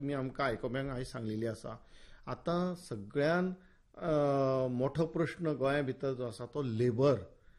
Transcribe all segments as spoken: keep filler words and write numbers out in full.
तुमी आमकां आयकोप्यांक आयज सांगलेली आसा. आतां सगळ्यान मोठो प्रश्न गोंया भितर जो आसा तो लेबर.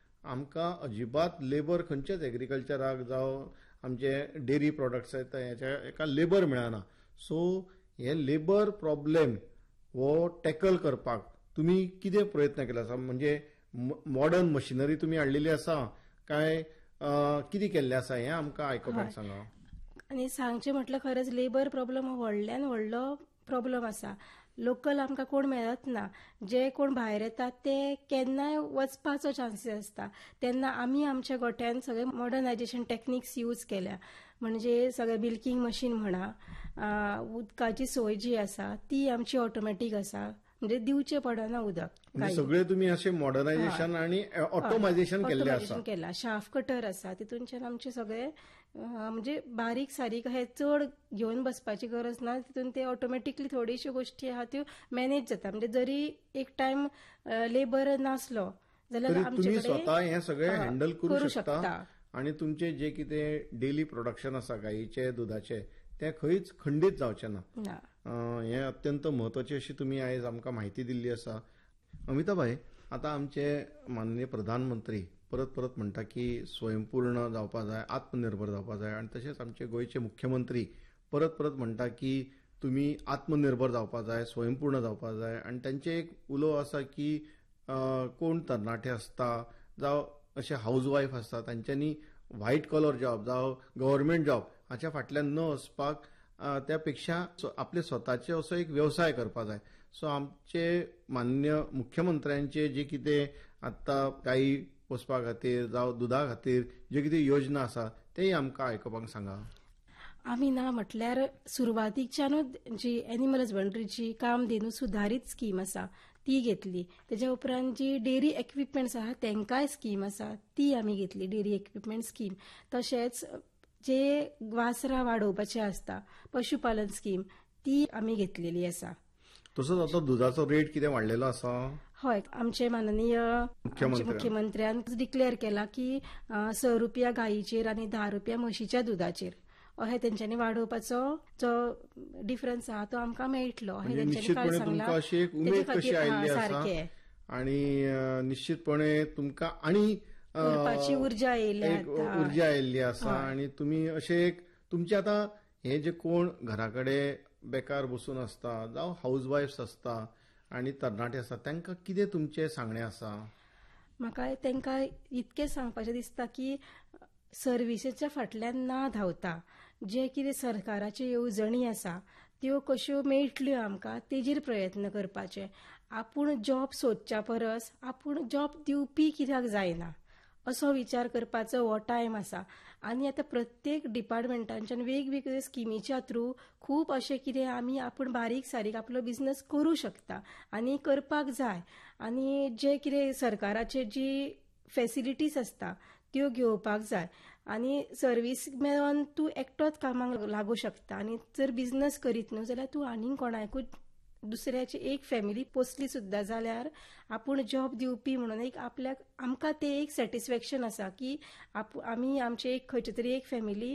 आमकां अजिबात लेबर खंयचेच एग्रीकल्चराक जावं आमचे डेरी प्रॉडक्ट्स आहेत हेच्या एका लेबर मेळना. सो हे लेबर प्रॉब्लेम हो टॅकल करपाक तुमी कितें प्रयत्न केला आसा? म्हणजे मॉडर्न मशिनरी तुमी हाडलेली आसा काय कितें केल्लें आसा हें आमकां आयकोप्यांक सांगा. आनी सांगचें म्हटल्यार खरेंच लेबर प्रॉब्लेम हो व्हडल्यान व्हडलो प्रॉब्लेम आसा. लोकल आमकां कोण मेळत ना. जे कोण भायर येतात ते केन्नाय वचपाचो चान्सीस आसता. तेन्ना आमी आमच्या गोट्यान सगळे मॉडर्नायजेशन टॅक्निक्स यूज केल्या. म्हणजे सगळे मिल्किंग मशीन म्हणा, उदकाची सोय जी आसा ती आमची ऑटोमॅटीक आसा. म्हणजे दिवचे पडना उदक. सगळे तुम्ही असे मॉडर्नायजेशन आणि ऑटोमायझेशन केल्ले आसा. केला. शाफ कटर आसा तितूनच्यान आमचे सगळे म्हणजे बारीक सारीक हे चड घेवन बसपाची गरज ना. तितून ते ऑटोमॅटिकली थोडीश्यो गोष्टी आहा त्यो मॅनेज जाता. म्हणजे जरी एक टायम लेबर नासलो जाल्यार आमचे स्वता हे सगळे हँडल करू शकता. आणि तुमचे जे कितें डेली प्रोडक्शन आसा गायीचे दुधाचे ते खंयच खंडीत जावचे ना. हे अत्यंत म्हत्वाची अशी तुम्ही आयज आमकां माहिती दिल्ली आसा. अमिताभाई, आता आमचे माननीय प्रधानमंत्री परत परत म्हणटा की स्वयंपूर्ण जावपा जाय, आत्मनिर्भर जावपा जाय. आणि तशेंच आमचे गोंयचे मुख्यमंत्री परत परत म्हणटा की तुमी आत्मनिर्भर जावपा जाय, स्वयंपूर्ण जावपा जाय. आणि तांचे एक उलो आसा की कोण तरणाटे आसता जावं अशे हाऊसवायफ आसता तांच्यांनी व्हायट कॉलर जॉब जावं गव्हर्नमेंट जॉब हाच्या फाटल्यान न वचपाक, त्यापेक्षा आपले स्वताचे असो एक व्यवसाय करपा जाय. सो आमचे माननीय मुख्यमंत्र्यांचे जे कितें आत्ता गायी पोसपा खातीर जावं दुधा खातीर जे कितें योजना आसा तेय आमकां आयकोपाक सांगा. आमी ना म्हटल्यार सुरवातीच्यानूच जी एनिमल हजबंड्रीची कामधेनू सुधारीत स्कीम आसा ती घेतली. तेज्या उपरांत जी डेरी इक्विपमेंट्स आहा तेंकाय स्कीम आसा ती आमी घेतली, डेरी इक्विपमेंट स्कीम. तशेंच जे वासरां वाडोवपाचे आसता पशुपालन स्कीम ती आमी घेतलेली आसा. तसोच आता दुधाचो रेट कितें वाडलेलो आसा? हय, आमचे माननीय मुख्यमंत्र्यान डिक्लेअर केला की स रुपया गायीचेर आनी धा रुपया म्हशीच्या दुधाचेर अहे तेंच्यांनी वाडोवपाचो जो डिफरन्स आहा तो आमकां मेळटलो अहे तेंच्यांनी काल सांगला. उमेद कशी आयिल्ली आसा आनी निश्चितपणे तुमकां आनी करपाची उर्जा येयल्या उर्जा आयिल्ली आसा. आनी तुमी अशे एक तुमचे आता हे जे कोण घराकडे बेकार बसून आसता जावं हाऊसवायफ्स आसता आनी तरणाटे आसता तांकां कितें तुमचे सांगणे आसा? म्हाका तांकां इतकें सांगपाचें दिसता की सर्विसेच्या फाटल्यान ना धांवता. जे कितें सरकाराच्यो येवजणी आसा त्यो कश्यो मेळटल्यो आमकां तेजेर प्रयत्न करपाचे. आपूण जॉब सोदच्या परस आपूण जॉब दिवपी कित्याक जायना असो विचार करपाचो हो टायम आसा. आनी आतां प्रत्येक डिपार्टमेंटांच्यान वेगवेगळ्या स्किमीच्या थ्रू खूब अशें कितें आमी आपूण बारीक सारीक आपलो बिझनस करूं शकता आनी करपाक जाय. आनी जे कितें सरकाराचे जी फॅसिलिटीज आसता त्यो घेवपाक जाय. आनी सर्वीस मेळोन तूं एकटोच कामाक लागू शकता. आनी जर बिझनस करीत न्हू जाल्यार तूं आनीक कोणाकूय दुसऱ्याची एक फॅमिली पोसली सुद्दां जाल्यार आपूण जॉब दिवपी म्हणून एक आपल्याक आमकां ते एक सॅटिस्फॅक्शन आसा की आमी आमचे एक खंयचे तरी एक फॅमिली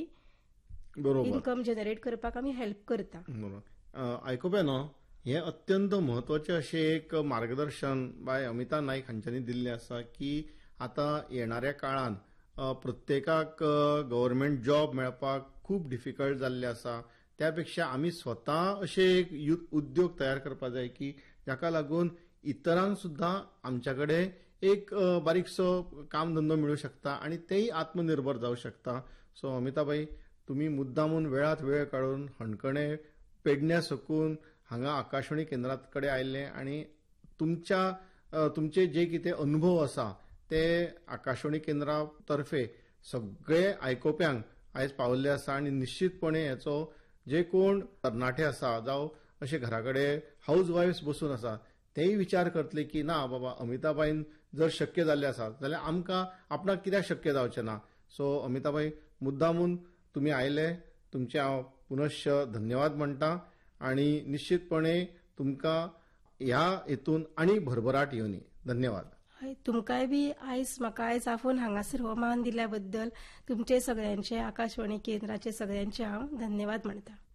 इन्कम जनरेट करपाक आमी हेल्प करता. आयकोप्या न्हू, हे अत्यंत म्हत्वाचे अशें एक मार्गदर्शन बाय अमिता नाईक हांच्यांनी दिल्लें आसा की आतां येणाऱ्या काळान प्रत्येकाक गव्हर्नमेंट जॉब मेळपाक खूब डिफिकल्ट जाल्लें आसा. त्यापेक्षा आमी स्वता अशे एक उद्योग तयार करपा जाय की जाका लागून इतरांक सुद्दां आमच्याकडे एक बारीकसो काम धंदो मेळू शकता आनी तेय आत्मनिर्भर जावं शकता. सो अमिताबाई, तुमी मुद्दामून वेळात वेळ काडून हणकणे पेडण्या सकून हांगा आकाशवाणी केंद्रात कडेन आयिल्ले आनी तुमच्या तुमचे जे कितें अनुभव आसा ते आकाशवाणी केंद्रा तर्फे सगळे आयकोप्यांक आयज पावल्ले आसा. आनी निश्चितपणे हेचो जे कोण तरणाटे आसा जावं अशे घराकडे हाऊसवायफ्स बसून आसा तेय विचार करतले की ना बाबा अमिताबाईन जर शक्य जाल्लें आसा जाल्यार आमकां आपणाक कित्याक शक्य जावचें ना. सो अमिताबाई, मुद्दामून तुमी आयले, तुमचे हांव पुनश्च धन्यवाद म्हणटा. आनी निश्चितपणे तुमकां ह्या हेतून आनी भरभराट येवनी. धन्यवाद. तुमकांय बी आयज म्हाका आयज आफोन हांगासर हो मान दिल्या बद्दल तुमचे सगळ्यांचे आकाशवाणी केंद्राचे सगळ्यांचे हांव धन्यवाद म्हणटा.